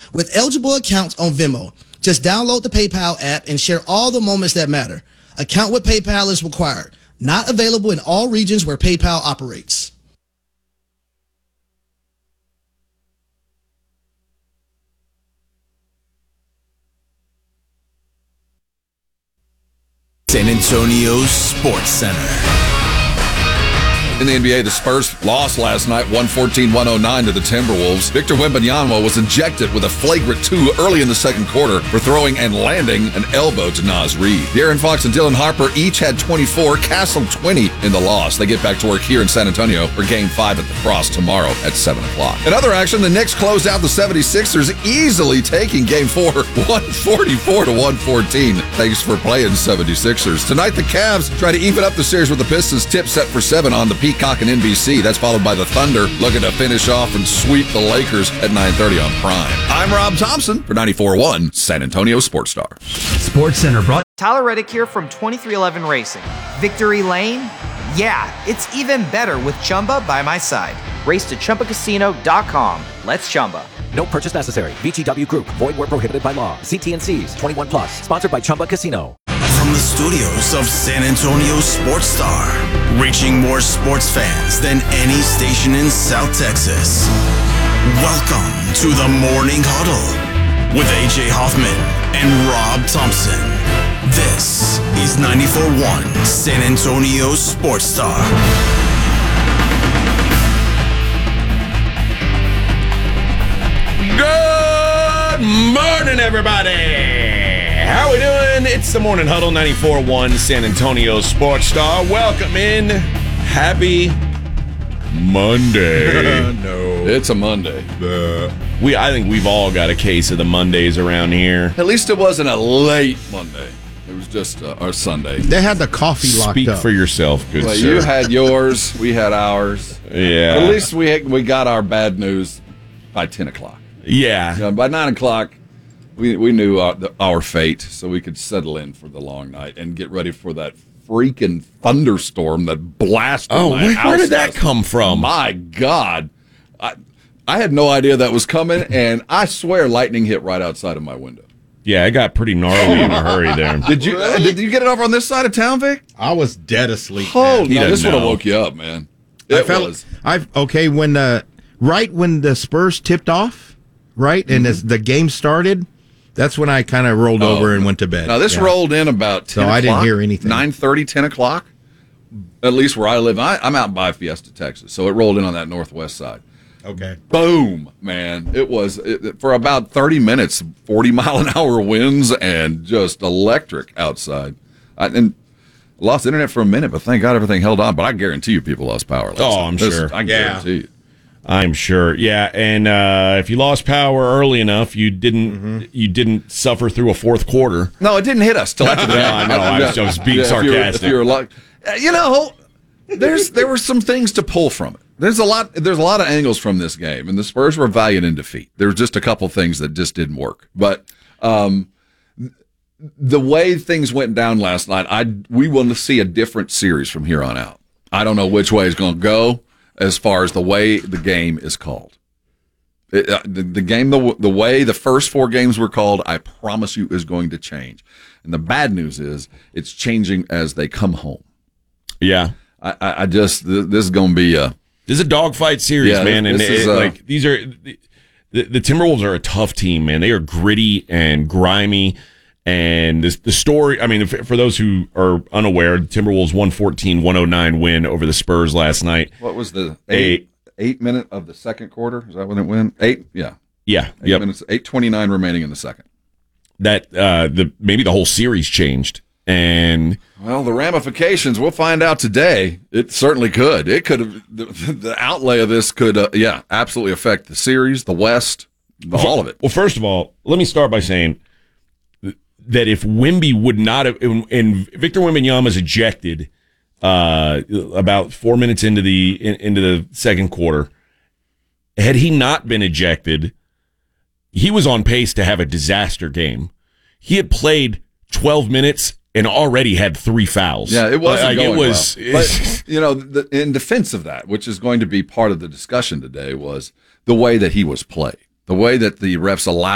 with eligible accounts on Venmo. Just download the PayPal app and share all the moments that matter. Account with PayPal is required. Not available in all regions where PayPal operates. San Antonio Sports Center. In the NBA, the Spurs lost last night, 114-109 to the Timberwolves. Victor Wembanyama was ejected with a flagrant 2 early in the second quarter for throwing and landing an elbow to Naz Reid. De'Aaron Fox and Dylan Harper each had 24, Castle 20 in the loss. They get back to work here in San Antonio for Game 5 at the Frost tomorrow at 7 o'clock. In other action, the Knicks closed out the 76ers, easily taking Game 4, 144-114. Thanks for playing, 76ers. Tonight, the Cavs try to even up the series with the Pistons. Tip set for 7 on the Peacock and NBC. That's followed by the Thunder looking to finish off and sweep the Lakers at 9:30 on Prime. I'm Rob Thompson for 94.1 San Antonio Sports Star. Sports Center brought. Tyler Reddick here from 2311 Racing. Victory Lane? Yeah, it's even better with Chumba by my side. Race to ChumbaCasino.com. Let's Chumba. No purchase necessary. VGW Group. Void where prohibited by law. See T&Cs. 21 plus. Sponsored by Chumba Casino. From the studios of San Antonio Sports Star, reaching more sports fans than any station in South Texas. Welcome to the Morning Huddle with AJ Hoffman and Rob Thompson. This is 94.1 San Antonio Sports Star. Good morning, everybody. How we doing? It's the Morning Huddle, 94.1 San Antonio Sports Star. Welcome in. Happy Monday. No. It's a Monday. I think we've all got a case of the Mondays around here. At least it wasn't a late Monday. It was just our Sunday. They had the coffee locked Speak up. for yourself, good Well, sir. you had yours. We had ours. Yeah. At least we got our bad news by 10 o'clock. Yeah. You know, by 9 o'clock, we knew our fate, so we could settle in for the long night and get ready for that freaking thunderstorm that blasted my house. Where did that last come from? My God. I had no idea that was coming, and I swear lightning hit right outside of my window. Yeah, it got pretty gnarly in a hurry there. Did you get it over on this side of town, Vic? I was dead asleep. Oh, He no, this doesn't would have know. woke you up, man. Right when the Spurs tipped off, right, and as the game started, that's when I kind of rolled over and went to bed. Now, this rolled in about 10 So o'clock. I didn't hear anything. 9:30, 10 o'clock, at least where I live. I'm out by Fiesta, Texas, so it rolled in on that northwest side. Okay. Boom, man. It was for about 30 minutes, 40-mile-an-hour winds and just electric outside. And lost internet for a minute, but thank God everything held on. But I guarantee you people lost power last night. I'm sure. I guarantee you. I'm sure, yeah. And if you lost power early enough, you didn't suffer through a fourth quarter. No, it didn't hit us till after the game. I know. I was being sarcastic. If you were like, there were some things to pull from it. There's a lot of angles from this game, and the Spurs were valiant in defeat. There were just a couple things that just didn't work. But the way things went down last night, we will see a different series from here on out. I don't know which way it's going to go as far as the way the game is called. The game, the way the first 4 games were called, I promise you, is going to change. And the bad news is it's changing as they come home. Yeah. This is going to be a... This is a dogfight series, man. And these are the Timberwolves are a tough team, man. They are gritty and grimy. And the story, I mean, for those who are unaware, the Timberwolves 114-109 win over the Spurs last night. What was the 8 minute of the second quarter? Is that when it went? 8? Yeah. Yeah. 8 minutes, 8:29 remaining in the second. That maybe the whole series changed. And well, the ramifications, we'll find out today. It certainly could. It could have, the outlay of this could, absolutely affect the series, the West, all of it. Well, first of all, let me start by saying that if Wemby would not have, and Victor Wembanyama's ejected about 4 minutes into the second quarter, had he not been ejected, he was on pace to have a disaster game. He had played 12 minutes and already had 3 fouls. Yeah, it wasn't going it was, well. But, in defense of that, which is going to be part of the discussion today, was the way that he was played, the way that the refs allowed